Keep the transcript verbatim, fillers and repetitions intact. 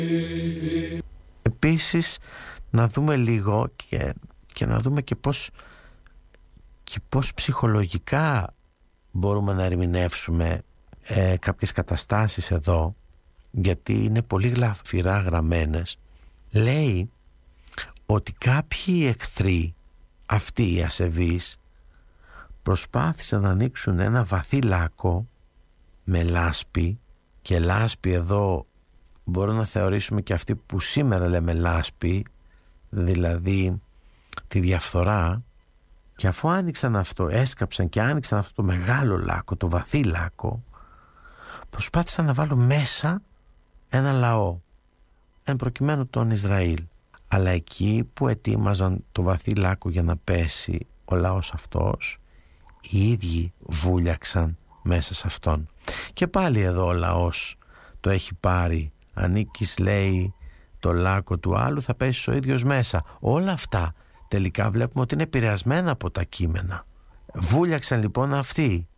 Επίσης να δούμε λίγο και, και να δούμε και πώς, και πώς ψυχολογικά μπορούμε να ερμηνεύσουμε ε, κάποιες καταστάσεις εδώ, γιατί είναι πολύ γλαφυρά γραμμένες. Λέει ότι κάποιοι εχθροί, αυτοί οι ασεβείς, προσπάθησαν να ανοίξουν ένα βαθύ λάκκο με λάσπη, και λάσπη εδώ μπορούμε να θεωρήσουμε και αυτή που σήμερα λέμε λάσπη, δηλαδή τη διαφθορά. Και αφού άνοιξαν αυτό, έσκαψαν και άνοιξαν αυτό το μεγάλο λάκκο, το βαθύ λάκκο, προσπάθησαν να βάλουν μέσα ένα λαό, εν προκειμένου τον Ισραήλ. Αλλά εκεί που ετοίμαζαν το βαθύ λάκκο για να πέσει ο λαός αυτός, οι ίδιοι βούλιαξαν μέσα σε αυτόν. Και πάλι εδώ ο λαός το έχει πάρει. Ανήκεις, λέει, το λάκκο του άλλου, θα πέσεις ο ίδιος μέσα. Όλα αυτά τελικά βλέπουμε ότι είναι επηρεασμένα από τα κείμενα. Βούλιαξαν λοιπόν αυτοί